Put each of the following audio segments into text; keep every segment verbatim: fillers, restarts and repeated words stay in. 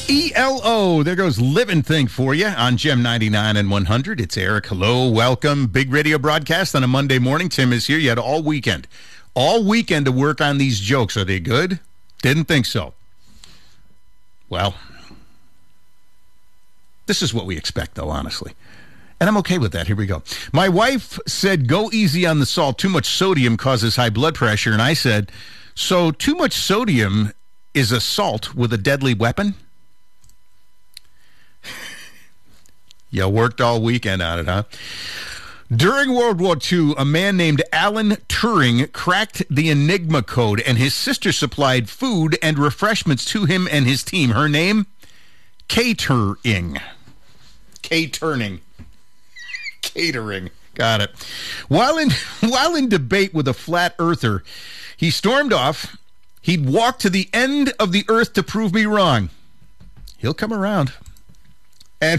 E L O, there goes Live and Think for you on Gem ninety-nine and one hundred. It's Eric. Hello, welcome. Big radio broadcast on a Monday morning. Tim is here. You had all weekend. All weekend to work on these jokes. Are they good? Didn't think so. Well, this is what we expect, though, honestly. And I'm okay with that. Here we go. My wife said, go easy on the salt. Too much sodium causes high blood pressure. And I said, so too much sodium is a salt with a deadly weapon? You worked all weekend on it, huh? During World War Two, a man named Alan Turing cracked the Enigma code, and his sister supplied food and refreshments to him and his team. Her name? Catering. Catering. Catering. Got it. While in, while in debate with a flat earther, he stormed off. He'd walk to the end of the earth to prove me wrong. He'll come around. And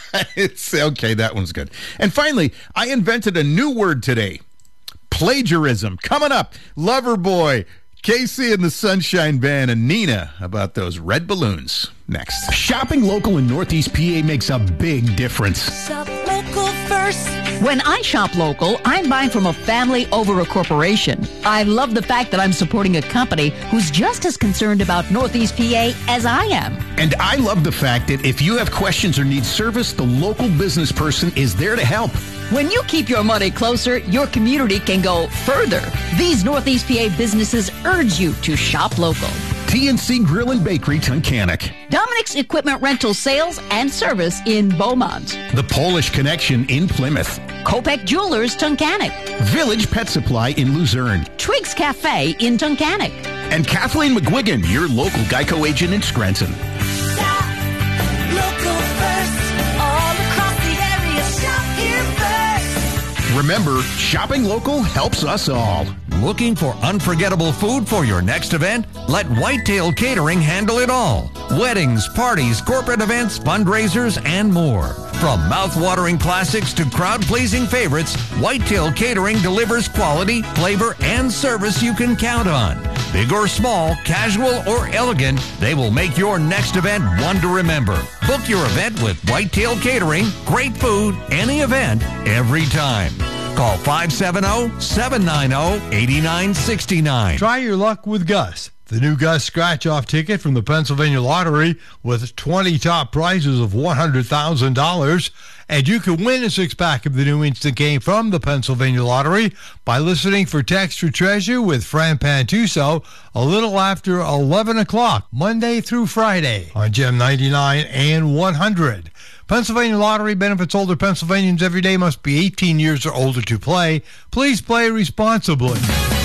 it's okay, that one's good. And finally, I invented a new word today. Plagiarism. Coming up, Loverboy, Casey and the Sunshine Band, and Nina about those red balloons. Next. Shopping local in Northeast P A makes a big difference. Shop local first. When I shop local, I'm buying from a family over a corporation. I love the fact that I'm supporting a company who's just as concerned about Northeast P A as I am. And I love the fact that if you have questions or need service, the local business person is there to help. When you keep your money closer, your community can go further. These Northeast P A businesses urge you to shop local. T N C Grill and Bakery, Tunkhannock. Dominic's Equipment Rental Sales and Service in Beaumont. The Polish Connection in Plymouth. Kopek Jewelers, Tunkhannock. Village Pet Supply in Luzerne. Twiggs Cafe in Tunkhannock. And Kathleen McGuigan, your local Geico agent in Scranton. Shop local first. All across the area, shop here first. Remember, shopping local helps us all. Looking for unforgettable food for your next event? Let Whitetail Catering handle it all. Weddings, parties, corporate events, fundraisers, and more. From mouth-watering classics to crowd-pleasing favorites, Whitetail Catering delivers quality, flavor, and service you can count on. Big or small, casual or elegant, they will make your next event one to remember. Book your event with Whitetail Catering. Great food, any event, every time. Call five seven zero, seven nine zero, eight nine six nine. Try your luck with Gus, the new Gus scratch-off ticket from the Pennsylvania Lottery with twenty top prizes of one hundred thousand dollars. And you can win a six-pack of the new Instant Game from the Pennsylvania Lottery by listening for Text for Treasure with Fran Pantuso a little after eleven o'clock, Monday through Friday on Gem ninety-nine and one hundred. Pennsylvania Lottery benefits older Pennsylvanians every day. Must be eighteen years or older to play. Please play responsibly.